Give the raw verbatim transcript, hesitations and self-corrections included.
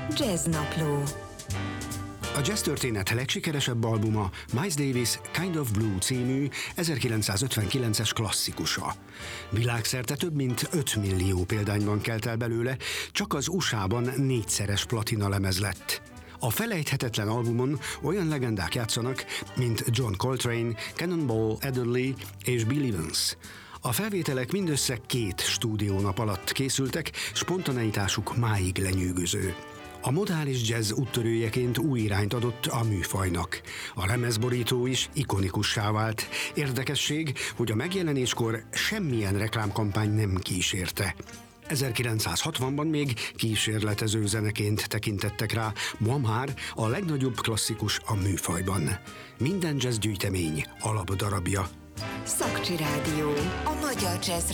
Jazznapló. A jazz történet legsikeresebb albuma Miles Davis Kind of Blue című ezerkilencszázötvenkilences klasszikusa. Világszerte több mint öt millió példányban kelt el belőle, csak az u es á-ban négyszeres platina lemez lett. A felejthetetlen albumon olyan legendák játszanak, mint John Coltrane, Cannonball Adderley és Bill Evans. A felvételek mindössze két stúdiónap alatt készültek, spontaneitásuk máig lenyűgöző. A modális jazz úttörőjeként új irányt adott a műfajnak. A lemezborító is ikonikussá vált. Érdekesség, hogy a megjelenéskor semmilyen reklámkampány nem kísérte. ezerkilencszázhatvanban még kísérletező zeneként tekintettek rá, ma már a legnagyobb klasszikus a műfajban. Minden jazz gyűjtemény alapdarabja. Szakcsi Rádió. A magyar jazz